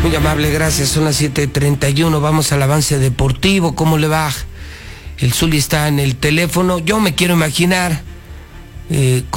Muy amable, gracias. Son las 7:31. Vamos al avance deportivo. ¿Cómo le va? El Zuli está en el teléfono. Yo me quiero imaginar